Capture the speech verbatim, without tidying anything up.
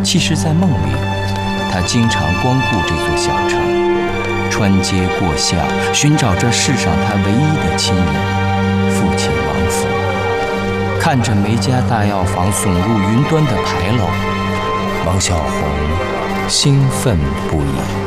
其实，在梦里，他经常光顾这座小城，穿街过巷，寻找着世上他唯一的亲人——父亲王府。看着梅家大药房耸入云端的牌楼，王小红兴奋不已。